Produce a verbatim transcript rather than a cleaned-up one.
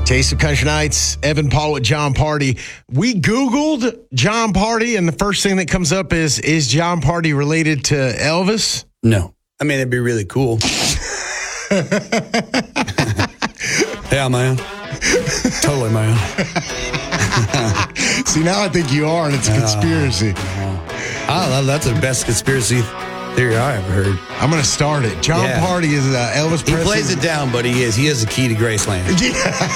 Taste of Country Nights, Evan Paul with John Party. We Googled John Party, and the first thing that comes up is, is John Party related to Elvis? No. I mean, it'd be really cool. Yeah, man. Totally, man. See, now I think you are, and it's a conspiracy. Uh, oh, that's the best conspiracy theory I ever heard. I'm going to start it. John Yeah. Party is uh, Elvis Presley. He plays it down, but he is. He is the key to Graceland. Yeah.